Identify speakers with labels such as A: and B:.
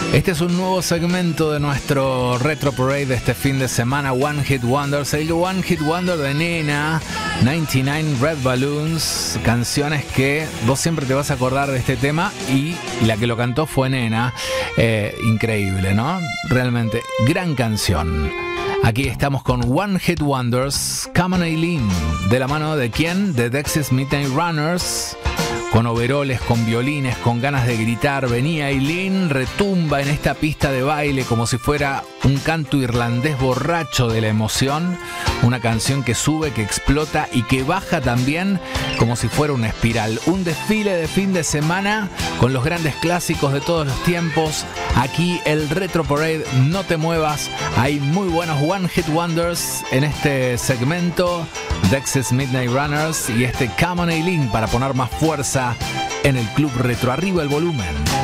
A: Este es un nuevo segmento de nuestro Retro Parade de este fin de semana, One Hit Wonders. El One Hit Wonder de Nena, 99 Red Balloons, canciones que vos siempre te vas a acordar de este tema, y la que lo cantó fue Nena. Increíble, ¿no? Realmente, gran canción. Aquí estamos con One Hit Wonders, Come on Eileen, de la mano de ¿quién? De Dexys Midnight Runners. Con overoles, con violines, con ganas de gritar, venía Eileen, retumba en esta pista de baile como si fuera un canto irlandés borracho de la emoción. Una canción que sube, que explota y que baja también como si fuera una espiral. Un desfile de fin de semana con los grandes clásicos de todos los tiempos. Aquí el Retro Parade, no te muevas. Hay muy buenos One Hit Wonders en este segmento. Dexys Midnight Runners y este Come on Eileen para poner más fuerza en el Club Retro. Arriba el volumen.